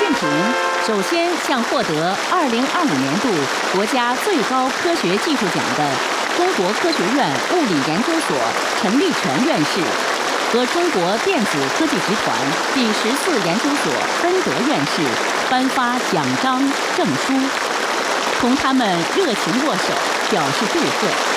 近平首先向获得2025年度国家最高科学技术奖的中国科学院物理研究所陈立全院士和中国电子科技集团第14研究所温德院士颁发奖章证书，同他们热情握手，表示祝贺。